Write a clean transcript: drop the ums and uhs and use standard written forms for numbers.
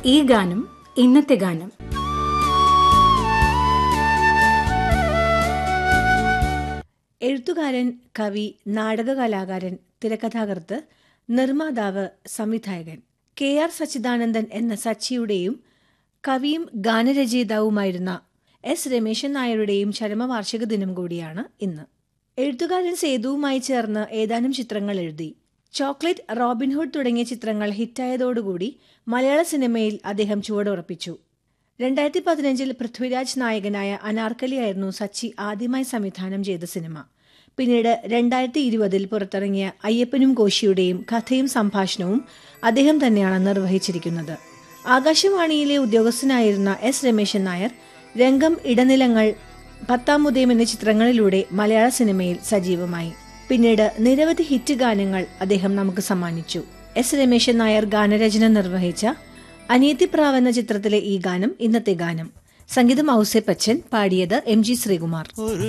ഈ ഗാനം ഇന്നത്തെ ഗാനം. എഴുത്തുകാരൻ, കവി, നാടക കലാകാരൻ, തിരക്കഥാകൃത്ത്, നിർമ്മാതാവ്, സംവിധായകൻ KR സച്ചിദാനന്ദൻ എന്ന സച്ചിയുടെയും കവിയും ഗാനരചയിതാവുമായിരുന്ന S രമേശൻ നായരുടെയും ചരമവാർഷിക ദിനം കൂടിയാണ് ഇന്ന്. എഴുത്തുകാരൻ സേതുവുമായി ചേർന്ന് ഏതാനും ചിത്രങ്ങൾ എഴുതി. ചോക്ലേറ്റ്, റോബിൻഹുഡ് തുടങ്ങിയ ചിത്രങ്ങൾ ഹിറ്റായതോടുകൂടി മലയാള സിനിമയിൽ അദ്ദേഹം ചുവടുറപ്പിച്ചു. 2015 പൃഥ്വിരാജ് നായകനായ അനാർക്കലിയായിരുന്നു സച്ചി ആദ്യമായി സംവിധാനം ചെയ്ത സിനിമ. പിന്നീട് 2020 പുറത്തിറങ്ങിയ അയ്യപ്പനും കോശിയുടെയും കഥയും സംഭാഷണവും അദ്ദേഹം തന്നെയാണ് നിർവഹിച്ചിരിക്കുന്നത്. ആകാശവാണിയിലെ ഉദ്യോഗസ്ഥനായിരുന്ന S രമേശൻ നായർ രംഗം, ഇടനിലങ്ങൾ, പത്താം ഉദയം എന്നീ ചിത്രങ്ങളിലൂടെ മലയാള സിനിമയിൽ സജീവമായി. പിന്നീട് നിരവധി ഹിറ്റ് ഗാനങ്ങൾ അദ്ദേഹം നമുക്ക് സമ്മാനിച്ചു. S രമേശൻ നായർ ഗാനരചന നിർവഹിച്ച അനിയത്തിപ്രാവ് എന്ന ചിത്രത്തിലെ ഈ ഗാനം ഇന്നത്തെ ഗാനം. സംഗീതം ഔസേപ്പച്ചൻ, പാടിയത് MG ശ്രീകുമാർ.